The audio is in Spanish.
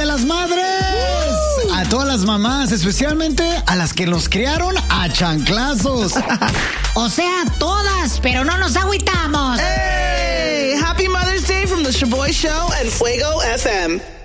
las Madres! A todas las mamás, especialmente a las que los criaron a chanclazos. O sea, todas, pero no nos agüitamos. Hey! Happy Mother's Day from the Shaboy Show and Fuego FM.